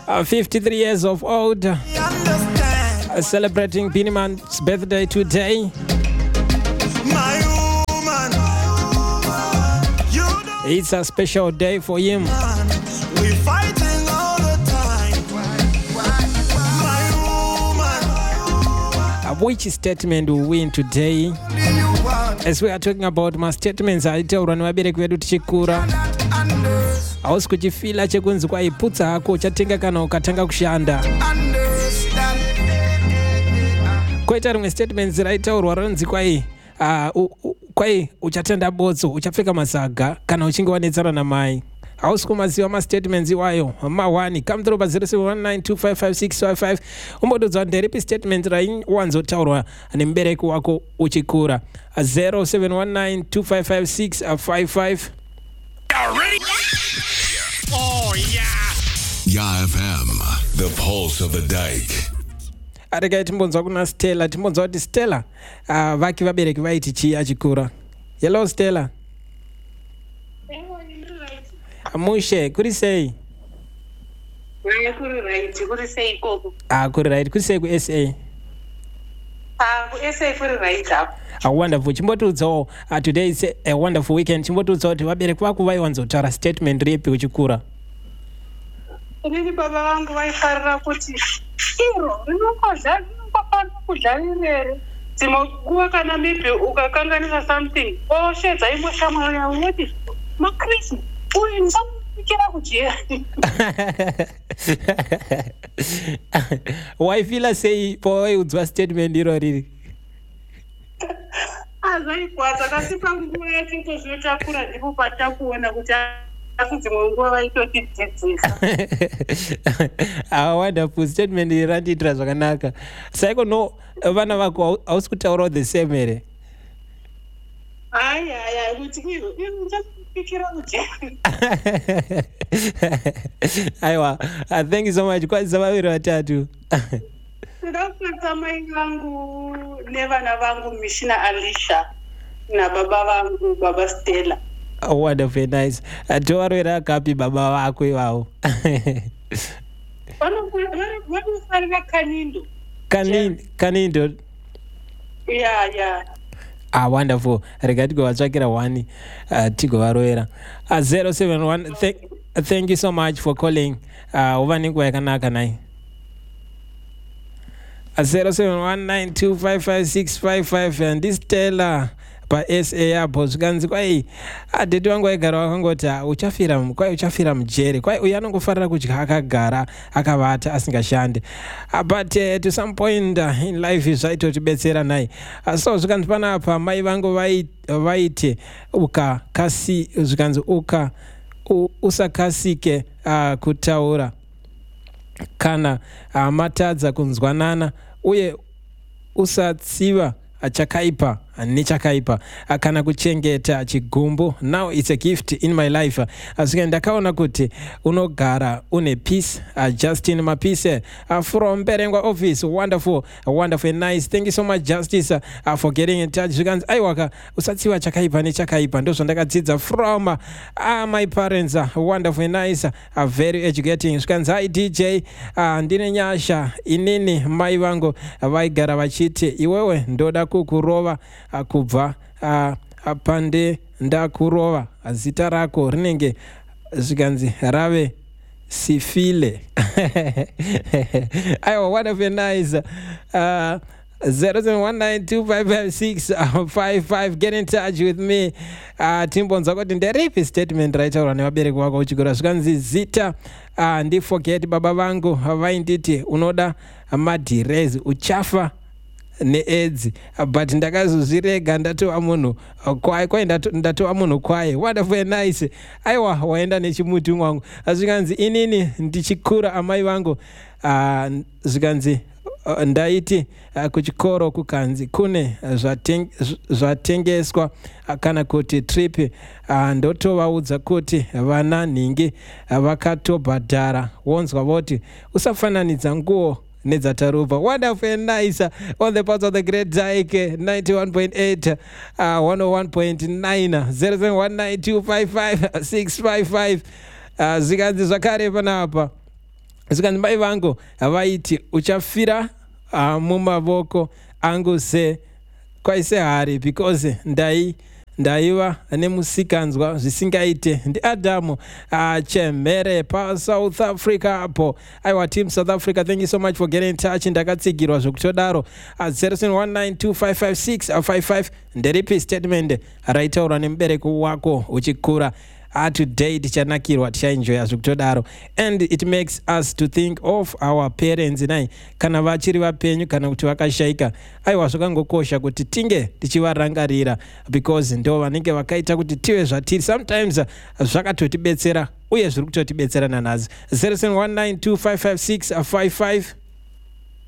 53 years of old, celebrating Biniman's birthday today. It's a special day for him. Which statement will win today? As we are talking about my statements, aitaurwa nevabereki vedu tichikura. Hausi kuchifila chekunzi kwaiputsa hako uchatenga kana ukatanga kushanda. Koita rimwe statements raitaurwa ronzi kwai uchatenda botso, uchapfeka masaga kana uchinge wanetsana namai. Hausi kumaziva ma-statements iwayo ma1 come through pa 0719255655 umbododzwa nderipi statement raiwanzotaurwa nemubereki wako uchikura 0719255655. Oh yeah. Ya FM, the pulse of the dike. Arega timbonzwa kuna Stella, timbonzwa kuti Stella vaki vabereki vaiti chii achikura. Hello Stella. Mushe, kuri sei? Kuri right, kuri sei koko. Kuri right, kuri sei ku SA? Ku SA kuri right up. Wonderful. Chimbotudzawo today is a wonderful weekend. Chimbotudzawo kuti vabereki vako vaiwanzotaura statement ripi uchikura. Ini baba vangu vaifarira kuti iro rinokudlarirere dzimoguva kana maybe ukakanganisa something oshedza imwe shamwari yavo noti makrisi uyu ndisakufikira kujera. Waifila sei pawaiudzwa statement iro riri? Azvaikwata kasi panguva yatitozotakura ndipo patakuona kuti asi dzimwe nguva vaitotidzidzisa. Wonderful statement iri randiitira zvakanaka. Saiko no vana vako hausi kutaurawo the same here. Ai kuti iro ndisakufikira kujera. Aiwa, thank you so much. Kwazisa vaviri vatatu. Ndakufata mai vangu nevana vangu Mishina Alisha nababa vangu baba Stella. Wonderful, nice. Tovarwera kapi baba vako ivavo? Vanofarira Kanindo. Kanindo? Yeah. Wonderful. Rega tigovatsvakira 1 tigovarovera 071. Thank you so much for calling. Uva nenguva yakanaka nai 0719255655 and this Stella pa SA yapo zvikanzi kwai adheti wangu aigara wakangoti uchafira mujere kwai uyu anongofarira kudya akagara akavata asingashande but to some point in life zvaitotibetsera nai so zvikanzi panapa mai vangu vaite zvikanzi usakasike kutaura kana matadza kunzwanana uye usatsiva chakaipa nechakaipa kana kuchengeta chigumbu. Now it's a gift in my life. Asika ndakaona kuti unogara une peace, Justin Mapise from Berengwa office. Wonderful and nice. Thank you so much Justice for getting in touch. Zvikanzi aiwaka usatsiva chakaipa nechakaipa ndozvo ndakadzidza from my parents. Wonderful and nice, very educating. Zvikanzi hi DJ, ndine nyasha inini mai vangu vaigara vachiti iwewe ndoda kukurova kubva pande ndakurova zita rako rinenge zvikanzi rave sifile. Aiwa, wonderful nice. 0719255655 get in touch with me. Timbonza kuti nderipi statement raitaurwa nevabereki vako uchikura. Zvikanzi zita ndiforget baba vangu vainditi unoda madhirezi uchafa needzi but ndakazozvirega ndatova munhu kwai ndatova munhu kwaye. Wonderful and nice. Aiwa, waenda nechimuti mwangu. Zvikanzi inini ndichikura amai vangu zvikanzi ndaiti kuchikoro kukanzi kune zvatengeswa kana kuti trip ndotovaudza kuti vana nhingi vakatobhadhara wonzwa voti usafananidza nguo Nedzatarova. Wonderful and nice on the parts of the Great Dike 91.8 101.9 0719255655 zvikanzi zvakare panapa zvikanzi mai vangu vaiti uchafira mumavoko angu kwaise hari because ndaiva nemusikanzwa zvisingaite ndiadhamu chemhere paSouth Africa apo. Aiwa team South Africa, thank you so much for getting in touch. Ndakatsigirwa zvokutodaro 0719255655 nderipi statement raitaura nemubereki wako uchikura. Today tichanakirwa tichaenjoya zvokutodaro, and it makes us to think of our parents nai kana vachiri vapenyu kana kuti vakashaika. Aiwa zvakangokosha kuti tinge tichivarangarira because ndo vanenge vakaita kuti tive zvatiri. Sometimes zvakatotibetsera uye zviri kutotibetsera nanhasi. 0719255655